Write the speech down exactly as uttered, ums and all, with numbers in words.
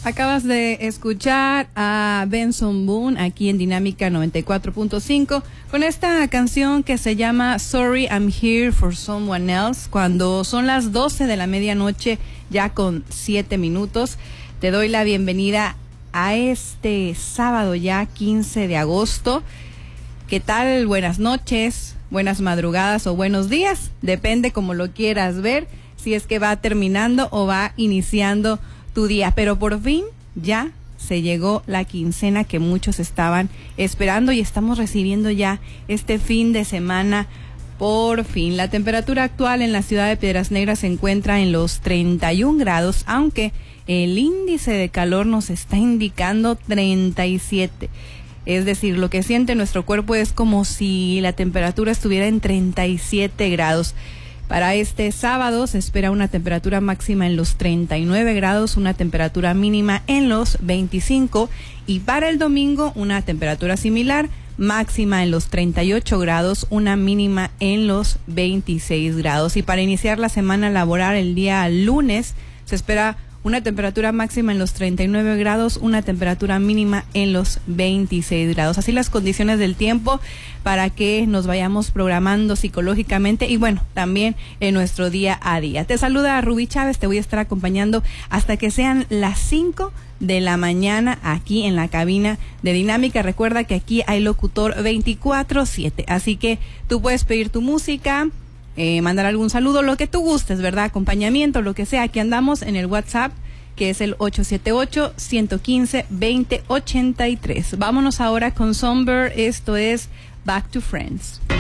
Acabas de escuchar a Benson Boone aquí en Dinámica noventa y cuatro punto cinco con esta canción que se llama Sorry I'm Here for Someone Else, cuando son las doce de la medianoche ya con siete minutos. Te doy la bienvenida a este sábado ya quince de agosto. ¿Qué tal? Buenas noches, buenas madrugadas o buenos días, depende como lo quieras ver, si es que va terminando o va iniciando tu día, pero por fin ya se llegó la quincena que muchos estaban esperando y estamos recibiendo ya este fin de semana por fin. La temperatura actual en la ciudad de Piedras Negras se encuentra en los treinta y un grados, aunque el índice de calor nos está indicando treinta y siete. Es decir, lo que siente nuestro cuerpo es como si la temperatura estuviera en treinta y siete grados. Para este sábado se espera una temperatura máxima en los treinta y nueve grados, una temperatura mínima en los veinticinco, y para el domingo una temperatura similar, máxima en los treinta y ocho grados, una mínima en los veintiséis grados. Y para iniciar la semana laboral el día lunes se espera una temperatura máxima en los treinta y nueve grados, una temperatura mínima en los veintiséis grados. Así las condiciones del tiempo para que nos vayamos programando psicológicamente y bueno, también en nuestro día a día. Te saluda Rubí Chávez, te voy a estar acompañando hasta que sean las cinco de la mañana aquí en la cabina de Dinámica. Recuerda que aquí hay locutor veinticuatro siete, así que tú puedes pedir tu música, Eh, mandar algún saludo, lo que tú gustes, ¿verdad? Acompañamiento, lo que sea. Aquí andamos en el WhatsApp, que es el ocho siete ocho, uno uno cinco, dos cero ocho tres. Vámonos ahora con Somber. Esto es Back to Friends.